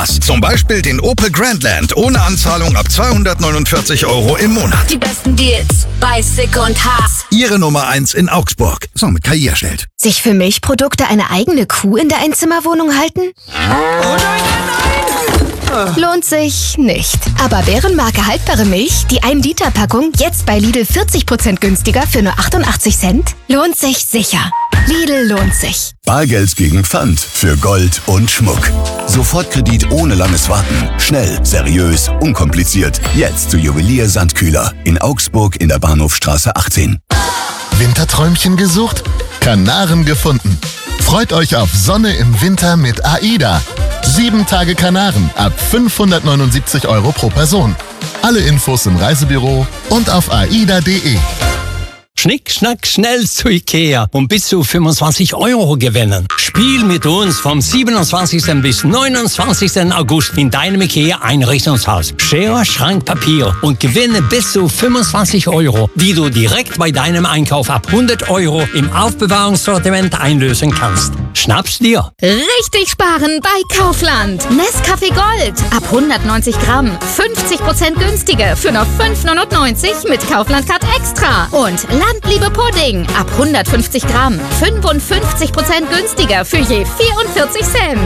Spaß. Zum Beispiel den Opel Grandland ohne Anzahlung ab 249 € im Monat. Die besten Deals bei Sick und Haas. Ihre Nummer 1 in Augsburg. So, mit KI erstellt. Sich für Milchprodukte eine eigene Kuh in der Einzimmerwohnung halten? Oh nein! Lohnt sich nicht. Aber Bärenmarke haltbare Milch, die 1-Liter-Packung, jetzt bei Lidl 40% günstiger für nur 88 Cent? Lohnt sich sicher. Lidl lohnt sich. Bargeld gegen Pfand für Gold und Schmuck. Sofortkredit ohne langes Warten. Schnell, seriös, unkompliziert. Jetzt zu Juwelier Sandkühler in Augsburg in der Bahnhofstraße 18. Winterträumchen gesucht? Kanaren gefunden. Freut euch auf Sonne im Winter mit AIDA. 7 Tage Kanaren ab 579 € pro Person. Alle Infos im Reisebüro und auf aida.de. Schnick, schnack, schnell zu Ikea und bis zu 25 € gewinnen. Spiel mit uns vom 27. bis 29. August in deinem Ikea-Einrichtungshaus. Schere, Schrank, Papier und gewinne bis zu 25 €, die du direkt bei deinem Einkauf ab 100 € im Aufbewahrungssortiment einlösen kannst. Schnapp's dir. Richtig sparen bei Kaufland. Nescafé Gold ab 190 Gramm. 50% günstiger für nur 5,99 € mit Kaufland Card Extra. Und Landliebe Pudding ab 150 Gramm. 55% günstiger für je 44 Cent.